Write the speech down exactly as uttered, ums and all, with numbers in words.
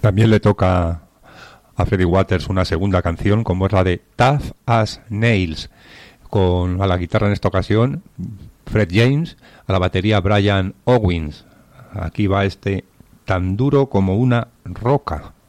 También le toca a Freddie Waters una segunda canción, como es la de Tough as Nails, con a la guitarra en esta ocasión Fred James, a la batería Brian Owens. Aquí va este tan duro como una roca.